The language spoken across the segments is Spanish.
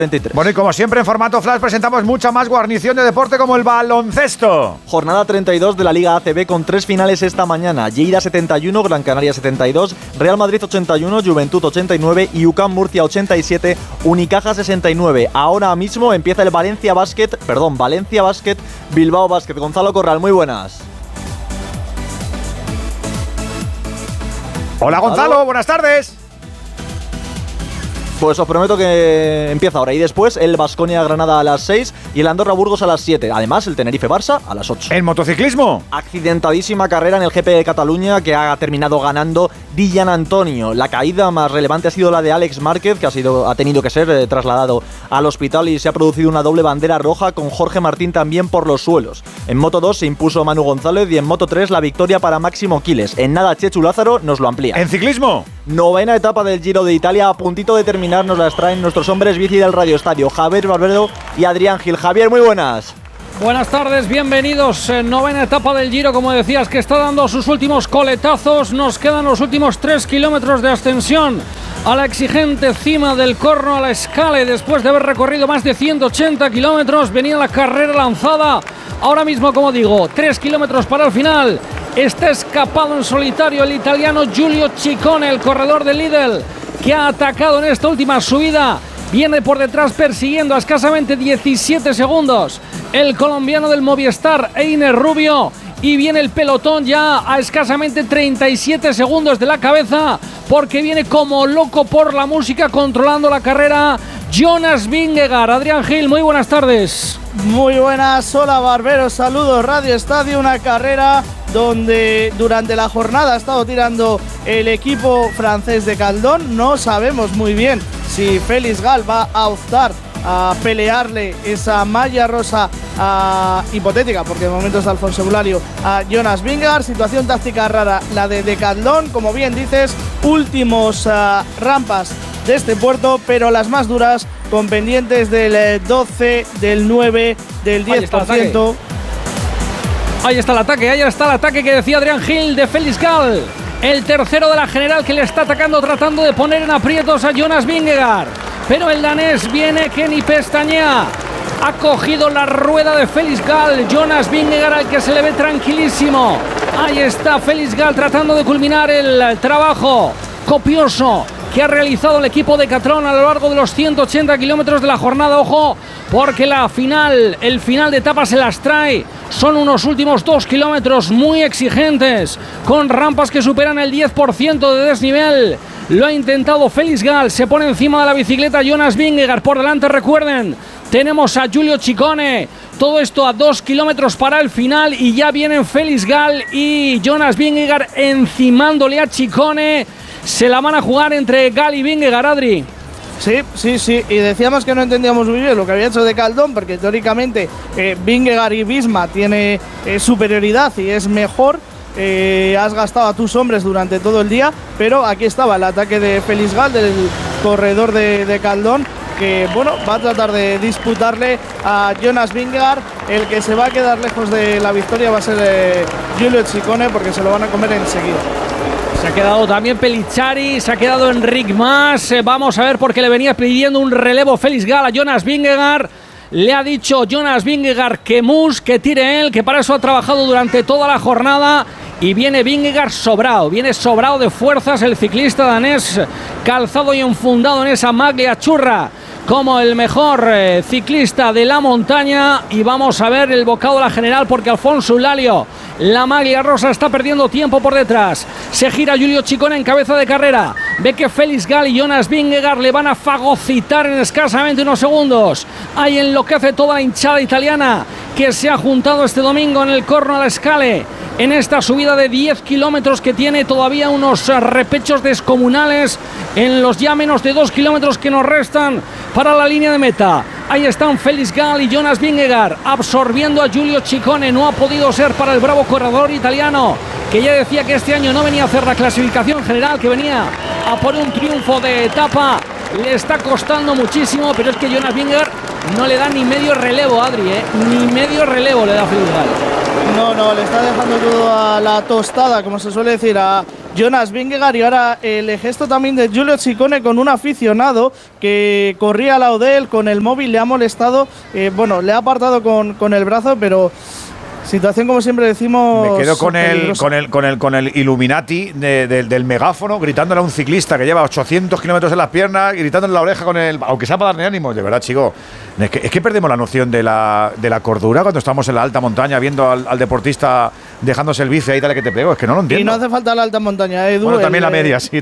23. Bueno, y como siempre en formato flash presentamos mucha más guarnición de deporte como el baloncesto. Jornada 32 de la Liga ACB con 3 finales esta mañana. Lleida 71, Gran Canaria 72, Real Madrid 81, Juventud 89 y UCAM Murcia 87, Unicaja 69. Ahora mismo empieza el Valencia Basket, Bilbao Basket. Gonzalo Corral, muy buenas. Hola Gonzalo, buenas tardes. Pues os prometo que empieza ahora. Y después el Baskonia-Granada a las 6 y el Andorra-Burgos a las 7. Además, el Tenerife-Barça a las 8. ¿El motociclismo? Accidentadísima carrera en el GP de Cataluña que ha terminado ganando Dillan Antonio. La caída más relevante ha sido la de Alex Márquez, que ha tenido que ser trasladado al hospital y se ha producido una doble bandera roja con Jorge Martín también por los suelos. En Moto 2 se impuso Manu González y en Moto 3 la victoria para Máximo Quiles. En nada, Chechu Lázaro nos lo amplía. ¿En ciclismo? Novena etapa del Giro de Italia, a puntito de terminar, nos las traen nuestros hombres bici del Radio Estadio, Javier Barbero y Adrián Gil. Javier, muy buenas. Buenas tardes, bienvenidos. Novena etapa del Giro, como decías, que está dando sus últimos coletazos. Nos quedan los últimos 3 kilómetros de ascensión a la exigente cima del Corno a la Scale. Después de haber recorrido más de 180 kilómetros, venía la carrera lanzada. Ahora mismo, como digo, 3 kilómetros para el final. Está escapado en solitario el italiano Giulio Ciccone, el corredor de Lidl, que ha atacado en esta última subida. Viene por detrás persiguiendo a escasamente 17 segundos el colombiano del Movistar, Einer Rubio. Y viene el pelotón ya a escasamente 37 segundos de la cabeza, porque viene como loco por la música controlando la carrera Jonas Vingegaard. Adrián Gil, muy buenas tardes. Muy buenas, hola Barbero, saludos Radio Estadio. Una carrera donde durante la jornada ha estado tirando el equipo francés de Caldón. No sabemos muy bien si Félix Gall va a optar a pelearle esa malla rosa hipotética, porque de momento es Alfonso Eulario, a Jonas Vingegaard. Situación táctica rara la de Decathlon, como bien dices, últimos rampas de este puerto, pero las más duras, con pendientes del 12, del 9, del 10%. Ahí está el ataque que decía Adrián Gil de Félix Gall, el tercero de la general, que le está atacando, tratando de poner en aprietos a Jonas Vingegaard. Pero el danés viene que ni pestañea. Ha cogido la rueda de Félix Gall. Jonas Vingegaard, al que se le ve tranquilísimo. Ahí está Félix Gall tratando de culminar el trabajo copioso que ha realizado el equipo de Decathlon a lo largo de los 180 kilómetros de la jornada. Ojo, porque el final de etapa se las trae. Son unos últimos 2 kilómetros muy exigentes, con rampas que superan el 10% de desnivel. Lo ha intentado Félix Gall, se pone encima de la bicicleta Jonas Vingegaard. Por delante, recuerden, tenemos a Giulio Ciccone. Todo esto a 2 kilómetros para el final y ya vienen Félix Gall y Jonas Vingegaard encimándole a Ciccone. Se la van a jugar entre Gall y Vingegaard, Adri. Sí, y decíamos que no entendíamos muy bien lo que había hecho de Caldón, porque teóricamente Vingegaard y Visma tiene superioridad y es mejor. Has gastado a tus hombres durante todo el día, pero aquí estaba el ataque de Félix Gall, del corredor de Caldón, que bueno, va a tratar de disputarle a Jonas Vingegaard. El que se va a quedar lejos de la victoria va a ser Giulio Ciccone, porque se lo van a comer enseguida. Se ha quedado también Pellizzari, se ha quedado Enric Mas. Vamos a ver, porque le venía pidiendo un relevo Félix Gall a Jonas Vingegaard. Le ha dicho Jonas Vingegaard que tire él, que para eso ha trabajado durante toda la jornada. Y viene Vingegaard sobrado, de fuerzas el ciclista danés, calzado y enfundado en esa maglia churra como el mejor ciclista de la montaña. Y vamos a ver el bocado de la general, porque Alfonso Eulario, la maglia rosa, está perdiendo tiempo por detrás. Se gira Giulio Ciccone en cabeza de carrera. Ve que Félix Gall y Jonas Vingegaard le van a fagocitar en escasamente unos segundos. Ahí enloquece toda la hinchada italiana que se ha juntado este domingo en el Corno a la Scale, en esta subida de 10 kilómetros que tiene todavía unos repechos descomunales en los ya menos de 2 kilómetros que nos restan para la línea de meta. Ahí están Félix Gall y Jonas Vingegaard absorbiendo a Giulio Ciccone. No ha podido ser para el bravo corredor italiano, que ya decía que este año no venía a hacer la clasificación general, que venía a por un triunfo de etapa. Le está costando muchísimo, pero es que Jonas Vingegaard no le da ni medio relevo, Adri, ni medio relevo le da Félix Gall. No, le está dejando todo a la tostada, como se suele decir, a Jonas Vingegaard. Y ahora el gesto también de Giulio Ciccone con un aficionado que corría al lado de él con el móvil, le ha molestado, le ha apartado con el brazo, pero situación, como siempre decimos. Me quedo con el Illuminati del megáfono, gritándole a un ciclista que lleva 800 kilómetros en las piernas, gritándole en la oreja aunque sea para darle ánimos, de verdad, chico. Es que perdemos la noción de la cordura cuando estamos en la alta montaña viendo al deportista dejándose el bici ahí, dale que te pego. Es que no lo entiendo. Y no hace falta la alta montaña, Edu. Bueno, también la media, sí.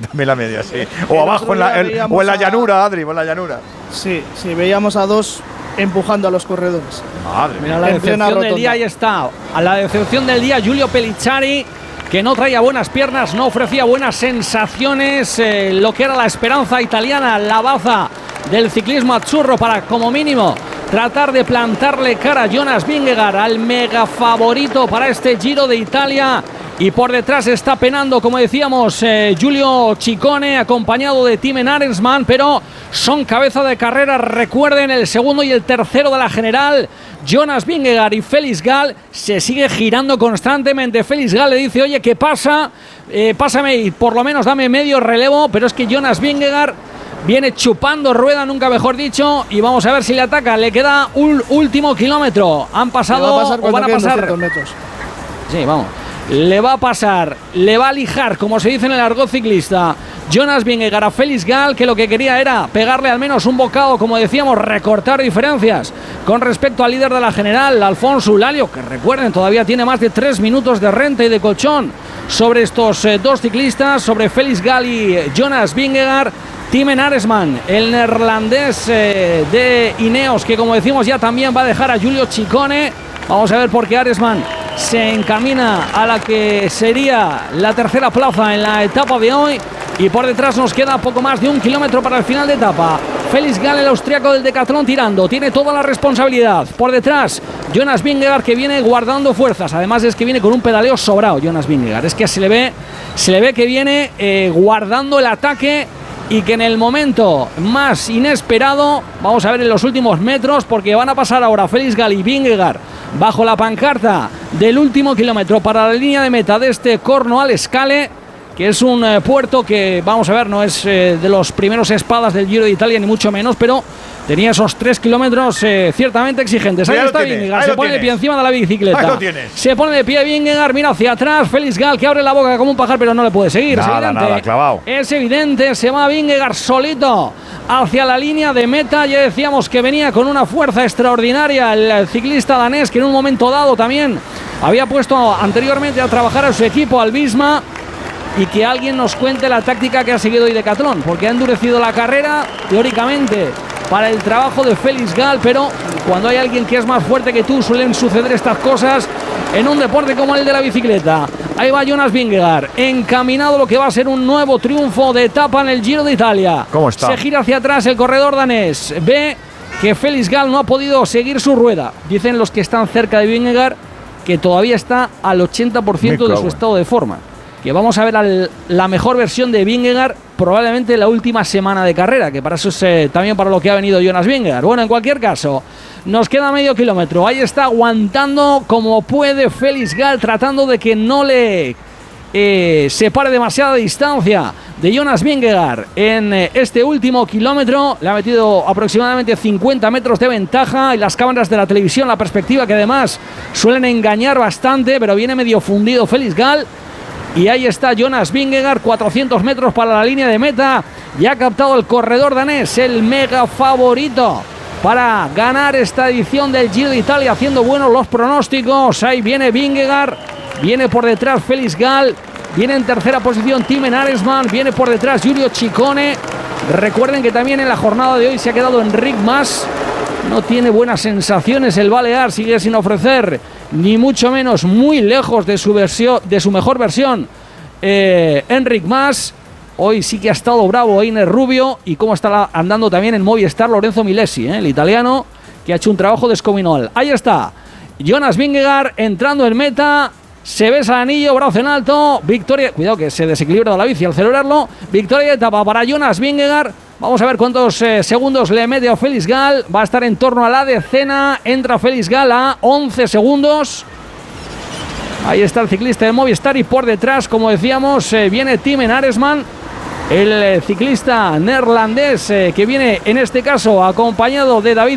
O abajo en la llanura, Adri, o en la llanura. Sí, veíamos a dos empujando a los corredores. Madre mía. Mira, la decepción del día, ahí está. A la decepción del día, Giulio Pellicciari, que no traía buenas piernas, no ofrecía buenas sensaciones, lo que era la esperanza italiana, la baza del ciclismo azzurro para, como mínimo, tratar de plantarle cara a Jonas Vingegaard, al mega favorito para este Giro de Italia. Y por detrás está penando, como decíamos, Giulio Ciccone, acompañado de Thymen Arensman, pero son cabeza de carrera. Recuerden, el segundo y el tercero de la general, Jonas Vingegaard y Felix Gall. Se sigue girando constantemente. Felix Gall le dice, oye, ¿qué pasa? Pásame y por lo menos dame medio relevo, pero es que Jonas Vingegaard viene chupando rueda, nunca mejor dicho, y vamos a ver si le ataca. Le queda un último kilómetro. Han pasado o van a pasar. Sí, vamos. Le va a pasar, le va a lijar, como se dice en el argot ciclista, Jonas Vingegaard a Felix Gall, que lo que quería era pegarle al menos un bocado, como decíamos, recortar diferencias con respecto al líder de la general, Alfonso Eulalia, que recuerden, todavía tiene más de 3 minutos de renta y de colchón sobre estos dos ciclistas, sobre Felix Gall y Jonas Vingegaard. Thymen Arensman, el neerlandés de Ineos, que como decimos ya también va a dejar a Giulio Ciccone. Vamos a ver por qué Arensman se encamina a la que sería la tercera plaza en la etapa de hoy. Y por detrás nos queda poco más de 1 kilómetro para el final de etapa. Felix Gall, el austriaco del Decathlon, tirando. Tiene toda la responsabilidad. Por detrás, Jonas Vingegaard, que viene guardando fuerzas. Además es que viene con un pedaleo sobrado, Jonas Vingegaard. Es que se le ve que viene guardando el ataque y que en el momento más inesperado, vamos a ver en los últimos metros, porque van a pasar ahora Felix Gall y Vingegaard bajo la pancarta del último kilómetro para la línea de meta de este Cornoal-Scale, que es un puerto que, vamos a ver, no es de los primeros espadas del Giro de Italia, ni mucho menos, pero tenía esos 3 kilómetros ciertamente exigentes. Ahí está Vingegaard, se pone de pie encima de la bicicleta. Se pone de pie Vingegaard, mira hacia atrás, Felix Gall, que abre la boca como un pajar, pero no le puede seguir. Nada, clavado. Es evidente, se va Vingegaard solito hacia la línea de meta. Ya decíamos que venía con una fuerza extraordinaria el ciclista danés, que en un momento dado también había puesto anteriormente a trabajar a su equipo, al Visma. Y que alguien nos cuente la táctica que ha seguido hoy Decathlon, porque ha endurecido la carrera, teóricamente, para el trabajo de Felix Gall, pero cuando hay alguien que es más fuerte que tú, suelen suceder estas cosas en un deporte como el de la bicicleta. Ahí va Jonas Vingegaard, encaminado a lo que va a ser un nuevo triunfo de etapa en el Giro de Italia. ¿Cómo está? Se gira hacia atrás el corredor danés, ve que Felix Gall no ha podido seguir su rueda. Dicen los que están cerca de Vingegaard que todavía está al 80% de su estado de forma. Que vamos a ver la mejor versión de Vingegaard probablemente la última semana de carrera, que para eso es también para lo que ha venido Jonas Vingegaard. Bueno, en cualquier caso, nos queda medio kilómetro. Ahí está aguantando como puede Felix Gall, tratando de que no le separe demasiada distancia de Jonas Vingegaard en este último kilómetro. Le ha metido aproximadamente 50 metros de ventaja, y las cámaras de la televisión, la perspectiva, que además suelen engañar bastante, pero viene medio fundido Felix Gall. Y ahí está Jonas Vingegaard, 400 metros para la línea de meta. Ya ha captado el corredor danés, el mega favorito para ganar esta edición del Giro de Italia, haciendo buenos los pronósticos. Ahí viene Vingegaard, viene por detrás Felix Gall, viene en tercera posición Thymen Arensman, viene por detrás Giulio Ciccone. Recuerden que también en la jornada de hoy se ha quedado Enric Mas. No tiene buenas sensaciones el balear, sigue sin ofrecer ni mucho menos, muy lejos de su versión, de su mejor versión. Enric Mas hoy sí que ha estado bravo Einer Rubio, y cómo está andando también en Movistar Lorenzo Milesi, el italiano, que ha hecho un trabajo descomunal. Ahí está Jonas Vingegaard entrando en meta. Se besa el anillo, brazo en alto, victoria, cuidado que se desequilibra la bici al celebrarlo. Victoria de etapa para Jonas Vingegaard. Vamos a ver cuántos segundos le mete a Felix Gall. Va a estar en torno a la decena. Entra Felix Gall a 11 segundos. Ahí está el ciclista de Movistar y por detrás, como decíamos, viene Timen Aresman, el ciclista neerlandés que viene en este caso acompañado de David